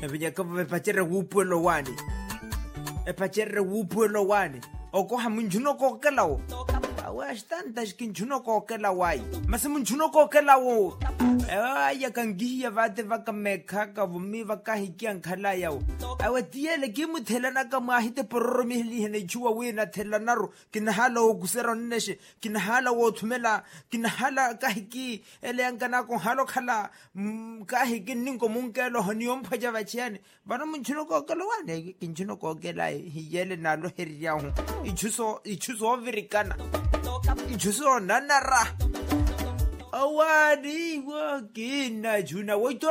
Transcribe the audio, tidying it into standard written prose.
Ebenya ka pachere wupuelo wane. Pachere wupuelo wane. Oko ha munjuno kokelawo. Awa stanta skinjuno kokela wai. Mase munjuno kokela wo. Ya kangiya vate vakamekha ka vumi vakahikian khala yao. Awa tiele ke muthelana ka mahite pororomi hene chuwa wena thelanaro kinahala o kusera nneshe kinahala wo thumela kinahala kahiki ele yankana ko halo khala kahiki ninko munkelo honiom phaja vachiane bana munchuno kokela wane kinchuno kokela hiyele nalo heriyahu ichuso virikana ichuso nanara awadi wa kina juna wo